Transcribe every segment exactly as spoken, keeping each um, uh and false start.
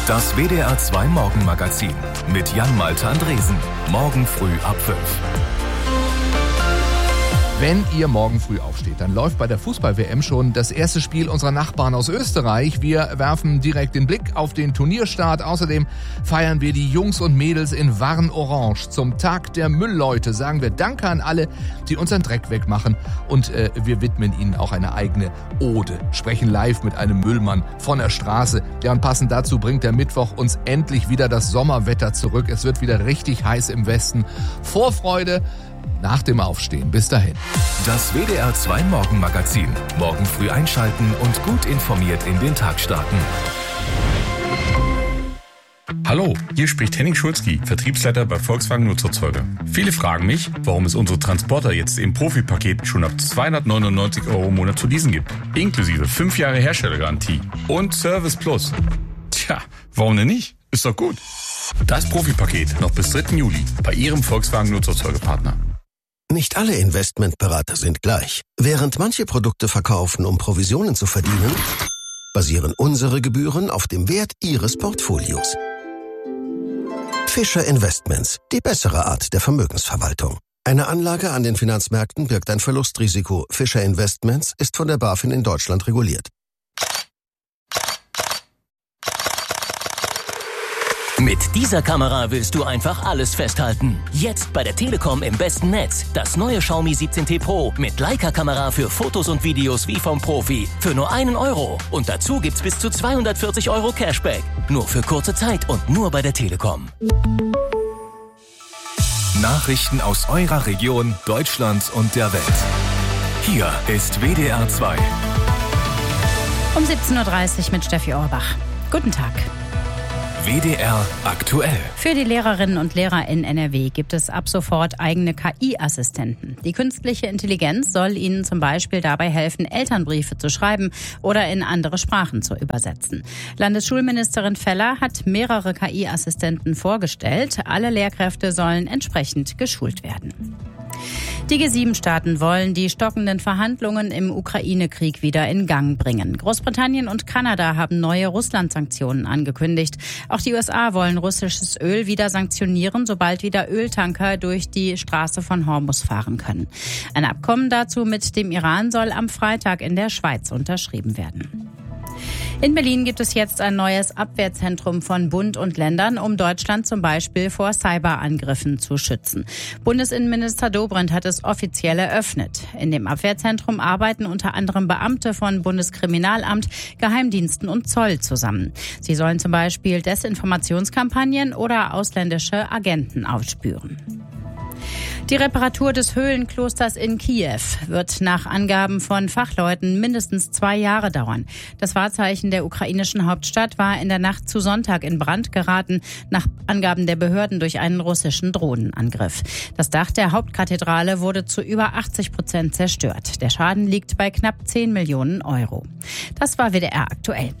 Das W D R zwei Morgenmagazin mit Jan-Malte Andresen. Morgen früh ab fünf. Wenn ihr morgen früh aufsteht, dann läuft bei der Fußball-W M schon das erste Spiel unserer Nachbarn aus Österreich. Wir werfen direkt den Blick auf den Turnierstart. Außerdem feiern wir die Jungs und Mädels in Warn-Orange. Zum Tag der Müllleute sagen wir Danke an alle, die unseren Dreck wegmachen. Und äh, wir widmen ihnen auch eine eigene Ode. Sprechen live mit einem Müllmann von der Straße. Ja, und passend dazu bringt der Mittwoch uns endlich wieder das Sommerwetter zurück. Es wird wieder richtig heiß im Westen. Vorfreude nach dem Aufstehen. Bis dahin. Das W D R zwei Morgenmagazin. Morgen früh einschalten und gut informiert in den Tag starten. Hallo, hier spricht Henning Schulzki, Vertriebsleiter bei Volkswagen Nutzerzeuger. Viele fragen mich, warum es unsere Transporter jetzt im Profi-Paket schon ab zweihundertneunundneunzig Euro im Monat zu leasen gibt. Inklusive fünf Jahre Herstellergarantie und Service Plus. Tja, warum denn nicht? Ist doch gut. Das Profi-Paket noch bis dritten Juli bei Ihrem Volkswagen Nutzerzeugerpartner. Nicht alle Investmentberater sind gleich. Während manche Produkte verkaufen, um Provisionen zu verdienen, basieren unsere Gebühren auf dem Wert Ihres Portfolios. Fischer Investments, die bessere Art der Vermögensverwaltung. Eine Anlage an den Finanzmärkten birgt ein Verlustrisiko. Fischer Investments ist von der BaFin in Deutschland reguliert. Mit dieser Kamera willst du einfach alles festhalten. Jetzt bei der Telekom im besten Netz. Das neue Xiaomi siebzehn T Pro mit Leica-Kamera für Fotos und Videos wie vom Profi. Für nur einen Euro. Und dazu gibt's bis zu zweihundertvierzig Euro Cashback. Nur für kurze Zeit und nur bei der Telekom. Nachrichten aus eurer Region, Deutschlands und der Welt. Hier ist W D R zwei. Um siebzehn Uhr dreißig mit Steffi Orbach. Guten Tag. W D R aktuell. Für die Lehrerinnen und Lehrer in N R W gibt es ab sofort eigene K I-Assistenten. Die künstliche Intelligenz soll ihnen zum Beispiel dabei helfen, Elternbriefe zu schreiben oder in andere Sprachen zu übersetzen. Landesschulministerin Feller hat mehrere K I-Assistenten vorgestellt. Alle Lehrkräfte sollen entsprechend geschult werden. Die G sieben Staaten wollen die stockenden Verhandlungen im Ukraine-Krieg wieder in Gang bringen. Großbritannien und Kanada haben neue Russland-Sanktionen angekündigt. Auch die U S A wollen russisches Öl wieder sanktionieren, sobald wieder Öltanker durch die Straße von Hormuz fahren können. Ein Abkommen dazu mit dem Iran soll am Freitag in der Schweiz unterschrieben werden. In Berlin gibt es jetzt ein neues Abwehrzentrum von Bund und Ländern, um Deutschland zum Beispiel vor Cyberangriffen zu schützen. Bundesinnenminister Dobrindt hat es offiziell eröffnet. In dem Abwehrzentrum arbeiten unter anderem Beamte von Bundeskriminalamt, Geheimdiensten und Zoll zusammen. Sie sollen zum Beispiel Desinformationskampagnen oder ausländische Agenten aufspüren. Die Reparatur des Höhlenklosters in Kiew wird nach Angaben von Fachleuten mindestens zwei Jahre dauern. Das Wahrzeichen der ukrainischen Hauptstadt war in der Nacht zu Sonntag in Brand geraten, nach Angaben der Behörden durch einen russischen Drohnenangriff. Das Dach der Hauptkathedrale wurde zu über achtzig Prozent zerstört. Der Schaden liegt bei knapp zehn Millionen Euro. Das war W D R aktuell.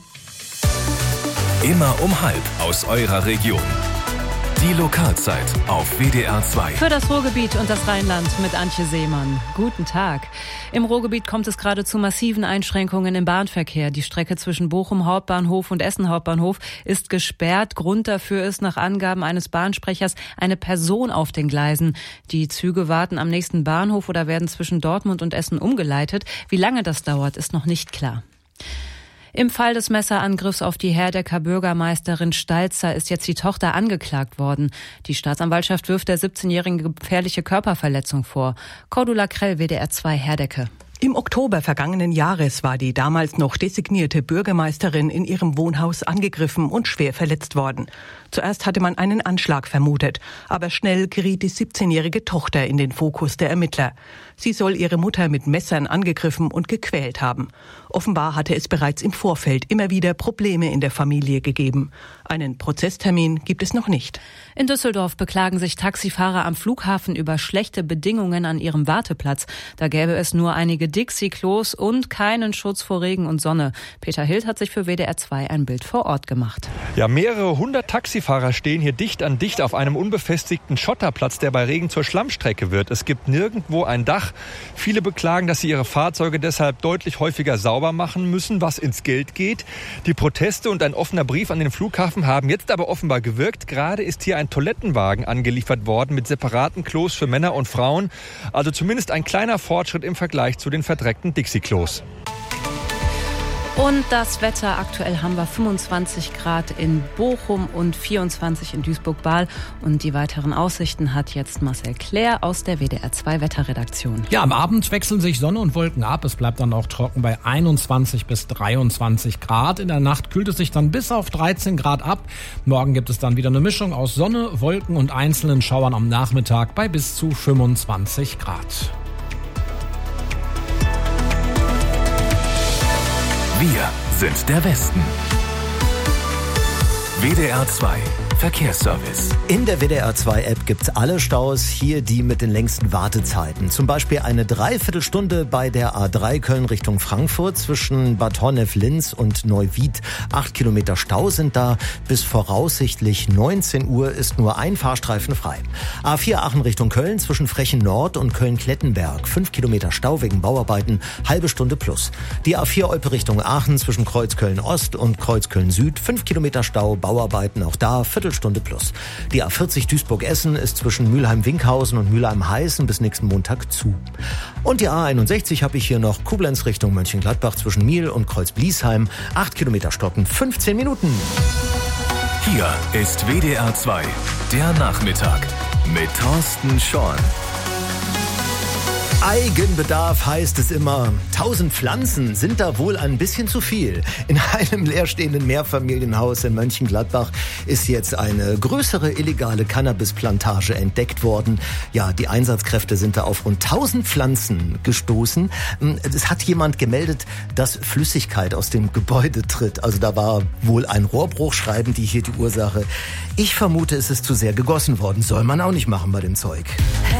Immer um halb aus eurer Region. Die Lokalzeit auf W D R zwei. Für das Ruhrgebiet und das Rheinland mit Antje Seemann. Guten Tag. Im Ruhrgebiet kommt es gerade zu massiven Einschränkungen im Bahnverkehr. Die Strecke zwischen Bochum Hauptbahnhof und Essen Hauptbahnhof ist gesperrt. Grund dafür ist nach Angaben eines Bahnsprechers eine Person auf den Gleisen. Die Züge warten am nächsten Bahnhof oder werden zwischen Dortmund und Essen umgeleitet. Wie lange das dauert, ist noch nicht klar. Im Fall des Messerangriffs auf die Herdecker Bürgermeisterin Stalzer ist jetzt die Tochter angeklagt worden. Die Staatsanwaltschaft wirft der siebzehnjährigen gefährliche Körperverletzung vor. Cordula Krell, W D R zwei Herdecke. Im Oktober vergangenen Jahres war die damals noch designierte Bürgermeisterin in ihrem Wohnhaus angegriffen und schwer verletzt worden. Zuerst hatte man einen Anschlag vermutet, aber schnell geriet die siebzehnjährige Tochter in den Fokus der Ermittler. Sie soll ihre Mutter mit Messern angegriffen und gequält haben. Offenbar hatte es bereits im Vorfeld immer wieder Probleme in der Familie gegeben. Einen Prozesstermin gibt es noch nicht. In Düsseldorf beklagen sich Taxifahrer am Flughafen über schlechte Bedingungen an ihrem Warteplatz. Da gäbe es nur einige Dixie-Klos und keinen Schutz vor Regen und Sonne. Peter Hild hat sich für W D R zwei ein Bild vor Ort gemacht. Ja, mehrere hundert Taxifahrer stehen hier dicht an dicht auf einem unbefestigten Schotterplatz, der bei Regen zur Schlammstrecke wird. Es gibt nirgendwo ein Dach. Viele beklagen, dass sie ihre Fahrzeuge deshalb deutlich häufiger sauber machen müssen, was ins Geld geht. Die Proteste und ein offener Brief an den Flughafen haben jetzt aber offenbar gewirkt. Gerade ist hier ein Toilettenwagen angeliefert worden mit separaten Klos für Männer und Frauen. Also zumindest ein kleiner Fortschritt im Vergleich zu den verdreckten Dixie-Klos. Und das Wetter, aktuell haben wir fünfundzwanzig Grad in Bochum und vierundzwanzig in Duisburg-Bahl. Und die weiteren Aussichten hat jetzt Marcel Claire aus der W D R zwei Wetterredaktion. Ja, am Abend wechseln sich Sonne und Wolken ab. Es bleibt dann auch trocken bei einundzwanzig bis dreiundzwanzig Grad. In der Nacht kühlt es sich dann bis auf dreizehn Grad ab. Morgen gibt es dann wieder eine Mischung aus Sonne, Wolken und einzelnen Schauern am Nachmittag bei bis zu fünfundzwanzig Grad. Wir sind der Westen. W D R zwei Verkehrsservice. In der W D R zwei App gibt's alle Staus, hier die mit den längsten Wartezeiten. Zum Beispiel eine Dreiviertelstunde bei der A drei Köln Richtung Frankfurt zwischen Bad Honnef-Linz und Neuwied. Acht Kilometer Stau sind da. Bis voraussichtlich neunzehn Uhr ist nur ein Fahrstreifen frei. A vier Aachen Richtung Köln zwischen Frechen Nord und Köln-Klettenberg. Fünf Kilometer Stau wegen Bauarbeiten, halbe Stunde plus. Die A vier Olpe Richtung Aachen zwischen Kreuzköln Ost und Kreuzköln Süd. Fünf Kilometer Stau, Bauarbeiten auch da, Viertelstunde plus. Die A vierzig Duisburg-Essen ist zwischen Mülheim-Winkhausen und Mülheim-Heißen bis nächsten Montag zu. Und die A einundsechzig habe ich hier noch Koblenz Richtung Mönchengladbach zwischen Miel und Kreuz-Bliesheim. Acht Kilometer stocken, fünfzehn Minuten. Hier ist W D R zwei, der Nachmittag mit Thorsten Schorn. Eigenbedarf heißt es immer. Tausend Pflanzen sind da wohl ein bisschen zu viel. In einem leerstehenden Mehrfamilienhaus in Mönchengladbach ist jetzt eine größere illegale Cannabisplantage entdeckt worden. Ja, die Einsatzkräfte sind da auf rund tausend Pflanzen gestoßen. Es hat jemand gemeldet, dass Flüssigkeit aus dem Gebäude tritt. Also da war wohl ein Rohrbruch, schreiben die hier die Ursache. Ich vermute, es ist zu sehr gegossen worden. Soll man auch nicht machen bei dem Zeug.